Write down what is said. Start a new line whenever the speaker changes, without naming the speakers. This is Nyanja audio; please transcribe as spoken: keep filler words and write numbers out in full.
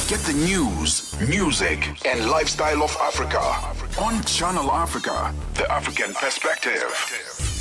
Get the news, music, and lifestyle of Africa on Channel Africa, the African perspective.